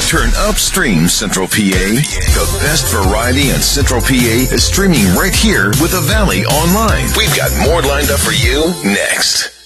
Turn upstream, Central PA. The best variety in Central PA is streaming right here with the Valley Online. We've got more lined up for you next.